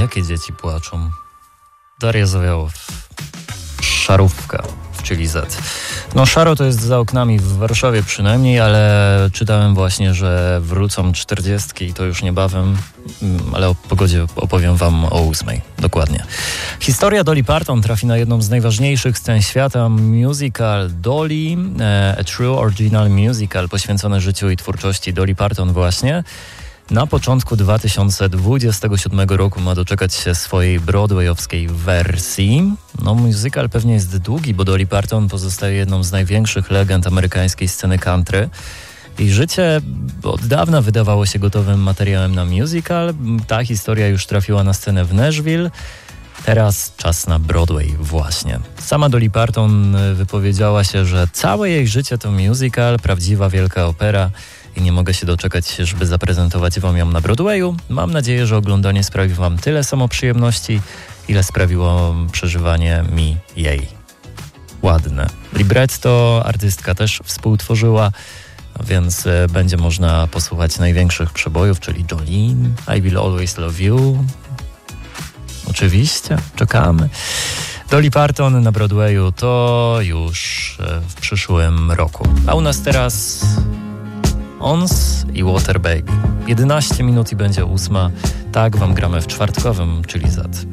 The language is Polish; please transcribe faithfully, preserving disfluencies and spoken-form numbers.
Jakie dzieci płaczą? Daria Zawiałow. Szarówka w Chili Z. No szaro to jest za oknami w Warszawie przynajmniej, ale czytałem właśnie, że wrócą czterdziestki i to już niebawem, ale o pogodzie opowiem wam o ósmej. Dokładnie. Historia Dolly Parton trafi na jedną z najważniejszych scen świata. Musical Dolly, a True Original Musical poświęcone życiu i twórczości Dolly Parton właśnie. Na początku dwa tysiące dwudziestego siódmego roku ma doczekać się swojej broadwayowskiej wersji. No, musical pewnie jest długi, bo Dolly Parton pozostaje jedną z największych legend amerykańskiej sceny country. Jej życie od dawna wydawało się gotowym materiałem na musical. Ta historia już trafiła na scenę w Nashville. Teraz czas na Broadway właśnie. Sama Dolly Parton wypowiedziała się, że całe jej życie to musical, prawdziwa wielka opera i nie mogę się doczekać, żeby zaprezentować wam ją na Broadwayu. Mam nadzieję, że oglądanie sprawi wam tyle samo przyjemności, ile sprawiło przeżywanie mi jej. Ładne. Libretto artystka też współtworzyła, więc będzie można posłuchać największych przebojów, czyli Jolene, I Will Always Love You. Oczywiście, czekamy. Dolly Parton na Broadwayu to już w przyszłym roku. A u nas teraz Ons i Water Baby. jedenaście minut i będzie ósma. Tak wam gramy w czwartkowym, czyli Z.